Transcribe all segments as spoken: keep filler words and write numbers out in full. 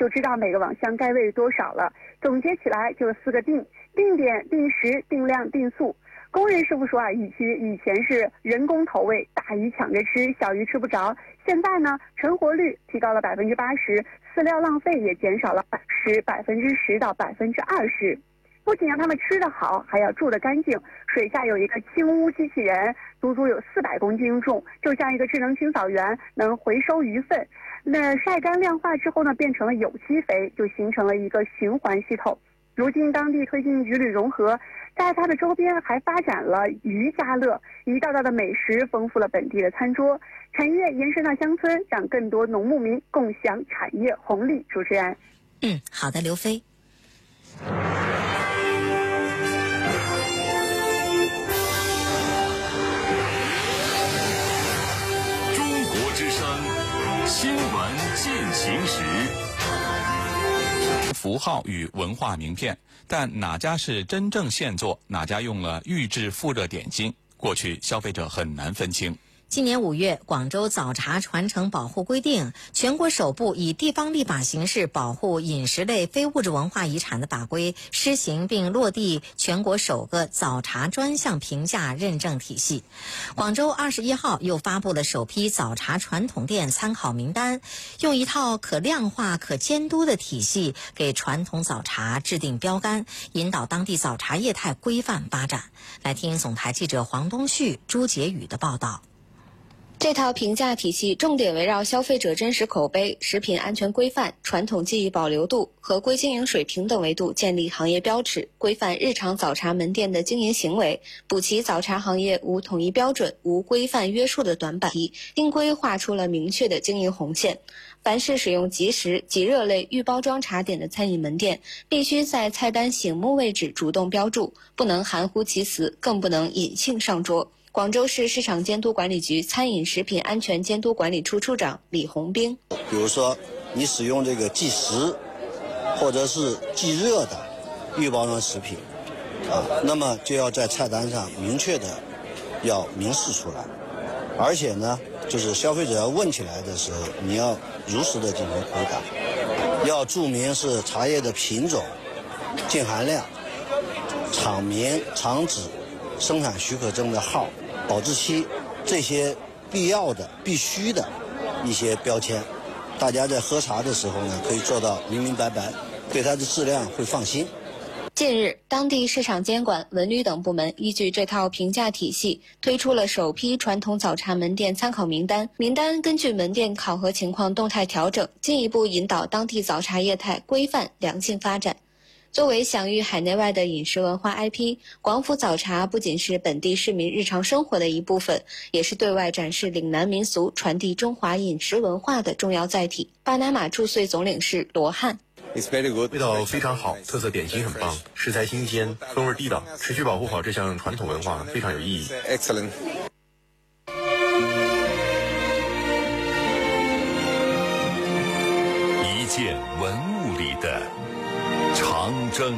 就知道每个网箱该喂多少了。总结起来就四个定：定点、定时、定量、定速。工人师傅说啊，以前以前是人工投喂，大鱼抢着吃，小鱼吃不着。现在呢，成活率提高了百分之八十，饲料浪费也减少了十百分之十到百分之二十。不仅让他们吃得好，还要住得干净。水下有一个清污机器人，足足有四百公斤重，就像一个智能清扫员，能回收鱼粪。那晒干量化之后呢，变成了有机肥，就形成了一个循环系统。如今当地推进鱼旅融合，在它的周边还发展了渔家乐，一道道的美食丰富了本地的餐桌。产业延伸到乡村，让更多农牧民共享产业红利。主持人， 嗯，好的，刘飞。 中国之声新闻进行时。 符号与文化名片，但哪家是真正现做，哪家用了预制复热点心，过去消费者很难分清。 今年五月，广州早茶传承保护规定全国首部以地方立法形式保护饮食类非物质文化遗产的法规施行并落地全国首个早茶专项评价认证体系。广州二十一号又发布了首批早茶传统店参考名单，用一套可量化、可监督的体系给传统早茶制定标杆，引导当地早茶业态规范发展。来听总台记者黄东旭、朱杰宇的报道。 这套评价体系重点围绕消费者真实口碑、食品安全规范、传统技艺保留度、合规经营水平等维度建立行业标尺，规范日常早茶门店的经营行为，补齐早茶行业无统一标准、无规范约束的短板，新规划出了明确的经营红线。凡是使用即食、即热类预包装茶点的餐饮门店，必须在菜单醒目位置主动标注，不能含糊其辞，更不能隐性上桌。广州市市场监督管理局餐饮食品安全监督管理处处长李红兵， 比如说你使用这个即食或者是即热的预包装食品啊，那么就要在菜单上明确的要明示出来，而且呢，就是消费者要问起来的时候，你要如实的进行回答，要注明是茶叶的品种、净含量、厂名、厂址、生产许可证的号、保质期，这些必要的、必须的一些标签，大家在喝茶的时候呢，可以做到明明白白，对它的质量会放心。 近日，当地市场监管、文旅等部门依据这套评价体系，推出了首批传统早茶门店参考名单。名单根据门店考核情况动态调整，进一步引导当地早茶业态规范良性发展。作为享誉海内外的饮食文化 I P， 广府早茶不仅是本地市民日常生活的一部分，也是对外展示岭南民俗、传递中华饮食文化的重要载体。巴拿马驻穗总领事罗汉， 味道非常好，特色点心很棒，食材新鲜，风味地道，持续保护好这项传统文化非常有意义。Excellent。 一件文物里的长征。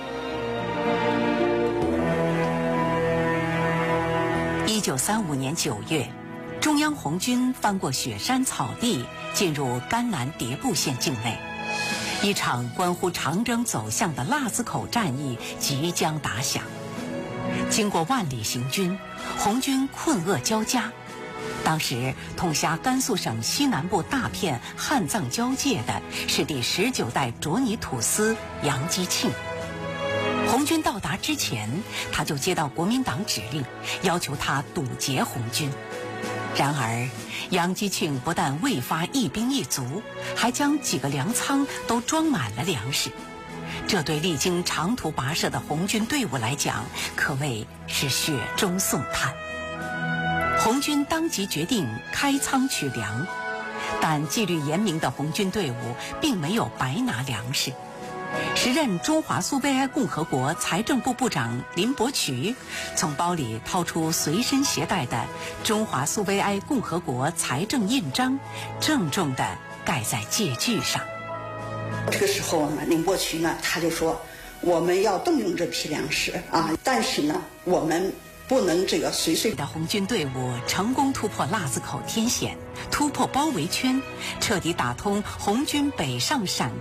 一九三五年九月，中央红军翻过雪山草地，进入甘南迭部县境内。一场关乎长征走向的腊子口战役即将打响。经过万里行军，红军困厄交加。当时统辖甘肃省西南部大片汉藏交界的是第十九代卓尼土司杨基庆。红军到达之前，他就接到国民党指令，要求他堵截红军。然而杨基庆不但未发一兵一卒，还将几个粮仓都装满了粮食。这对历经长途跋涉的红军队伍来讲，可谓是雪中送炭。红军当即决定开仓取粮，但纪律严明的红军队伍并没有白拿粮食。时任中华苏维埃共和国财政部部长林伯渠从包里掏出随身携带的中华苏维埃共和国财政印章，郑重地盖在借据上。 这个时候呢，林伯渠呢他就说，我们要动用这批粮食啊，但是呢，我们不能这个随随的红军队伍成功突破腊子口天险，突破包围圈，彻底打通红军北上陕